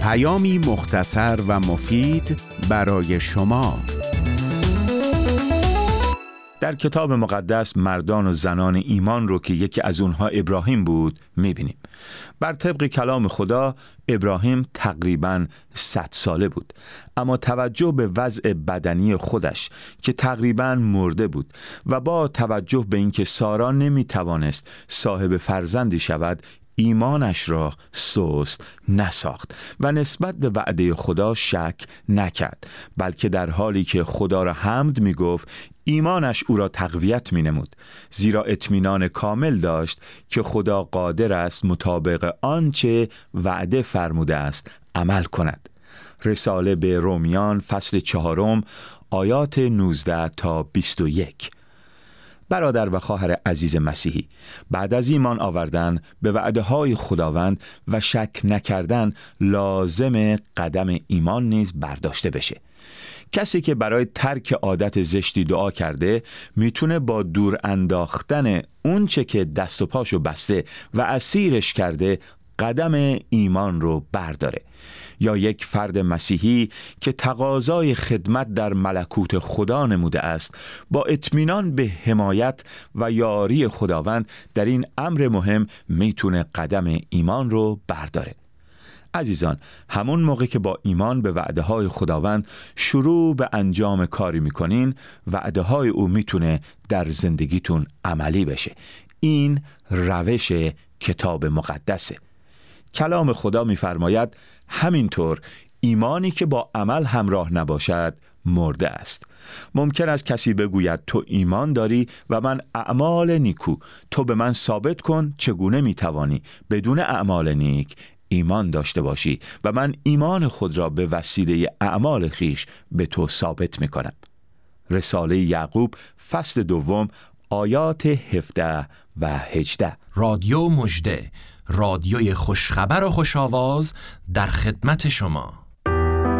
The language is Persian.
پیامی مختصر و مفید برای شما. در کتاب مقدس مردان و زنان ایمان رو که یکی از اونها ابراهیم بود میبینیم. بر طبق کلام خدا ابراهیم تقریباً 100 ساله بود، اما توجه به وضع بدنی خودش که تقریباً مرده بود و با توجه به اینکه سارا نمیتوانست صاحب فرزندی شود، ایمانش را سست نساخت و نسبت به وعده خدا شک نکرد، بلکه در حالی که خدا را حمد می گفت ایمانش او را تقویت می نمود، زیرا اطمینان کامل داشت که خدا قادر است مطابق آنچه وعده فرموده است عمل کند. رساله به رومیان فصل 4 آیات 19 تا 21. برادر و خواهر عزیز مسیحی، بعد از ایمان آوردن به وعده‌های خداوند و شک نکردن لازم قدم ایمان نیز برداشته بشه. کسی که برای ترک عادت زشتی دعا کرده میتونه با دور انداختن اون چه که دست و پاشو بسته و اسیرش کرده قدم ایمان رو برداره. یا یک فرد مسیحی که تقاضای خدمت در ملکوت خدا نموده است، با اطمینان به حمایت و یاری خداوند در این امر مهم میتونه قدم ایمان رو برداره. عزیزان، همون موقع که با ایمان به وعده های خداوند شروع به انجام کاری میکنین، وعده های او میتونه در زندگیتون عملی بشه. این روش کتاب مقدسه. کلام خدا میفرماید همینطور ایمانی که با عمل همراه نباشد مرده است. ممکن است کسی بگوید تو ایمان داری و من اعمال نیکو، تو به من ثابت کن چگونه میتوانی بدون اعمال نیک ایمان داشته باشی و من ایمان خود را به وسیله اعمال خیش به تو ثابت میکنم. رساله یعقوب فصل 2 آیات 17 و 18. رادیو مژده، رادیوی خوشخبر و خوش‌آواز در خدمت شما.